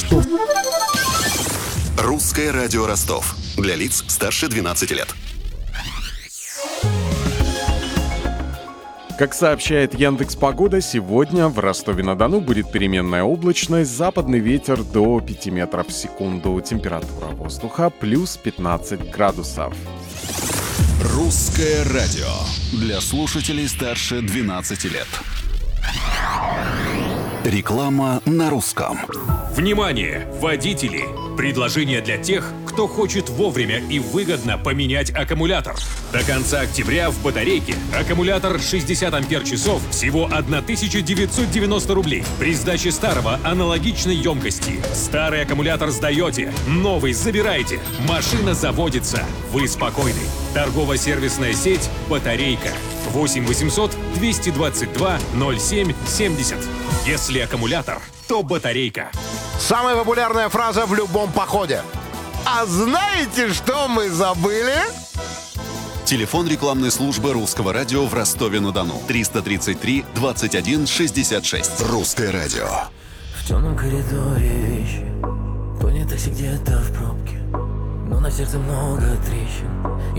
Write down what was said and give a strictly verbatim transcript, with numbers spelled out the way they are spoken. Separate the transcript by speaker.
Speaker 1: Русское радио Ростов. Для лиц старше двенадцати лет.
Speaker 2: Как сообщает Яндекс.Погода, сегодня в Ростове-на-Дону будет переменная облачность, западный ветер до пяти метров в секунду, температура воздуха плюс пятнадцать градусов.
Speaker 1: Русское радио. Для слушателей старше двенадцати лет. Реклама на русском.
Speaker 3: Внимание, водители! Предложение для тех, кто хочет вовремя и выгодно поменять аккумулятор. До конца октября в батарейке аккумулятор шестьдесят ампер-часов всего тысяча девятьсот девяносто рублей. При сдаче старого аналогичной емкости. Старый аккумулятор сдаете, новый забираете. Машина заводится. Вы спокойны. Торгово-сервисная сеть «Батарейка». восемь восемьсот двести двадцать два ноль семь семьдесят. Если аккумулятор, то батарейка.
Speaker 4: Самая популярная фраза в любом походе. А знаете, что мы забыли?
Speaker 1: Телефон рекламной службы Русского радио в Ростове-на-Дону. триста тридцать три двадцать один шестьдесят шесть. Русское радио.
Speaker 5: В темном коридоре вещи. Тонет такси где-то в пробке. Но на сердце много трещин.